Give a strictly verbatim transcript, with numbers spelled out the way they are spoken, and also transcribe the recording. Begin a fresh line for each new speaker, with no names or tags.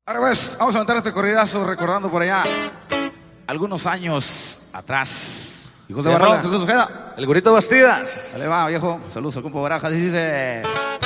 Ahora pues, vamos a aventar este corridazo recordando por allá algunos años atrás. Hijos de Barrón, Jesús Ojeda.
El Gurito Bastidas.
Dale va, viejo. Saludos al compa Barajas. Dice...